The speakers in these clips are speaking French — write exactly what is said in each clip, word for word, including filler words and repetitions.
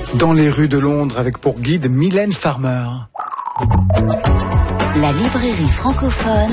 Dans les rues de Londres avec pour guide Mylène Farmer. La librairie francophone,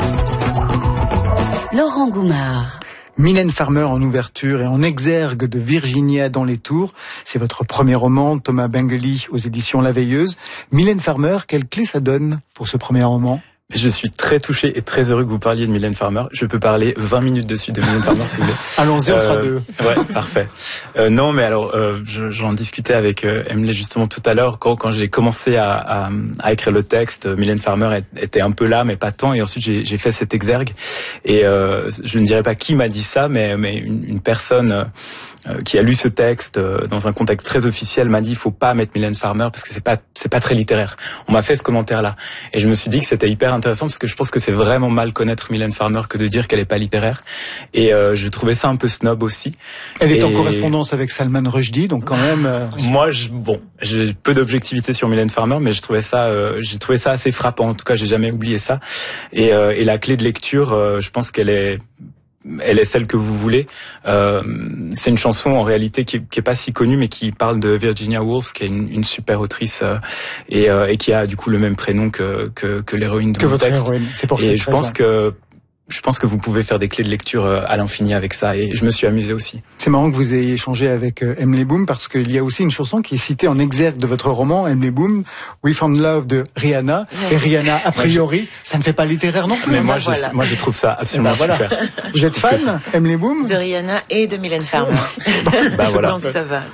Laurent Goumard. Mylène Farmer en ouverture et en exergue de Virginia dans les tours. C'est votre premier roman, Thomas Bengely, aux éditions La Veilleuse. Mylène Farmer, quelle clé ça donne pour ce premier roman ? Je suis très touché et très heureux que vous parliez de Mylène Farmer. Je peux parler vingt minutes dessus de Mylène Farmer, si vous voulez. Allons-y, on euh, sera deux. Ouais, parfait. Euh, non, mais alors, euh, je, j'en discutais avec euh, Emily justement tout à l'heure. Quand, quand j'ai commencé à, à, à écrire le texte, Mylène Farmer était un peu là, mais pas tant. Et ensuite, j'ai, j'ai fait cet exergue. Et euh, je ne dirais pas qui m'a dit ça, mais, mais une, une personne... Euh, qui a lu ce texte dans un contexte très officiel m'a dit il faut pas mettre Mylène Farmer parce que c'est pas c'est pas très littéraire. On m'a fait ce commentaire là et je me suis dit que c'était hyper intéressant parce que je pense que c'est vraiment mal connaître Mylène Farmer que de dire qu'elle est pas littéraire et euh, je trouvais ça un peu snob aussi. Elle est et... en correspondance avec Salman Rushdie donc quand même euh... moi je bon, j'ai peu d'objectivité sur Mylène Farmer mais je trouvais ça euh, j'ai trouvé ça assez frappant en tout cas, j'ai jamais oublié ça. Et euh, et la clé de lecture, euh, je pense qu'elle est elle est celle que vous voulez. Euh, c'est une chanson en réalité qui, qui est pas si connue, mais qui parle de Virginia Woolf, qui est une, une super autrice euh, et, euh, et qui a du coup le même prénom que que, que l'héroïne de que mon votre texte. Héroïne. C'est pour et je pense que je pense que vous pouvez faire des clés de lecture à l'infini avec ça et je me suis amusé aussi. C'est marrant que vous ayez échangé avec Emily Boom parce qu'il y a aussi une chanson qui est citée en exergue de votre roman, Emily Boom, We Found Love de Rihanna. Et Rihanna, a priori, ça ne fait pas littéraire non plus. Mais moi, ben je, voilà. moi, je trouve ça absolument ben voilà. super. Vous êtes fan, Emily Boom ? De Rihanna et de Mylène Farmer. Ben voilà. Donc ça va.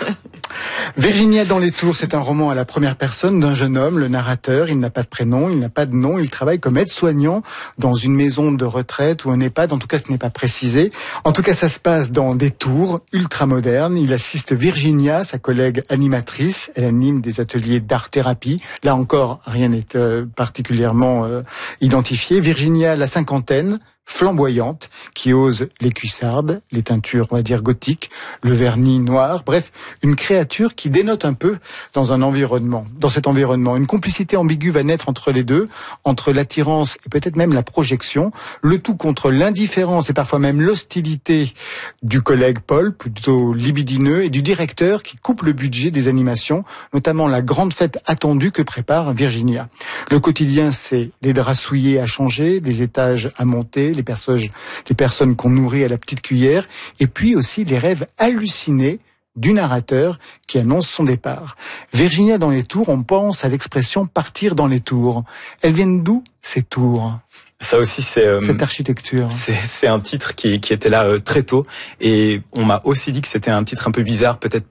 Virginia dans les tours, c'est un roman à la première personne d'un jeune homme, le narrateur. Il n'a pas de prénom, il n'a pas de nom, il travaille comme aide-soignant dans une maison de retraite ou un EHPAD. En tout cas, ce n'est pas précisé. En tout cas, ça se passe dans des tours ultra-modernes. Il assiste Virginia, sa collègue animatrice. Elle anime des ateliers d'art-thérapie. Là encore, rien n'est euh, particulièrement euh, identifié. Virginia, la cinquantaine, flamboyante, qui ose les cuissardes, les teintures, on va dire, gothiques, le vernis noir, bref, une créature qui dénote un peu dans un environnement, dans cet environnement. Une complicité ambiguë va naître entre les deux, entre l'attirance et peut-être même la projection, le tout contre l'indifférence et parfois même l'hostilité du collègue Paul, plutôt libidineux, et du directeur qui coupe le budget des animations, notamment la grande fête attendue que prépare Virginia. Le quotidien, c'est les draps souillés à changer, les étages à monter, les personnes, les personnes qu'on nourrit à la petite cuillère, et puis aussi les rêves hallucinés du narrateur qui annonce son départ. Virginia dans les tours, on pense à l'expression partir dans les tours. Elles viennent d'où, ces tours ? Ça aussi, c'est euh, cette architecture. C'est, c'est un titre qui, qui était là euh, très tôt, et on m'a aussi dit que c'était un titre un peu bizarre, peut-être